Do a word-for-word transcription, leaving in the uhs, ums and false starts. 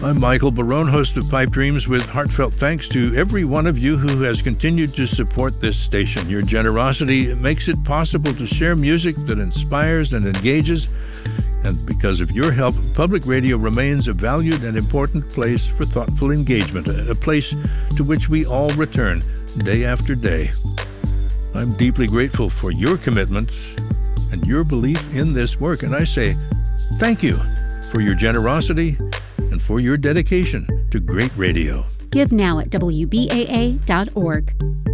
I'm Michael Barone, host of Pipe Dreams, with heartfelt thanks to every one of you who has continued to support this station. Your generosity makes it possible to share music that inspires and engages, and because of your help, public radio remains a valued and important place for thoughtful engagement, a place to which we all return day after day. I'm deeply grateful for your commitment and your belief in this work, and I say thank you for your generosity and for your dedication to great radio. Give now at W B A A dot org.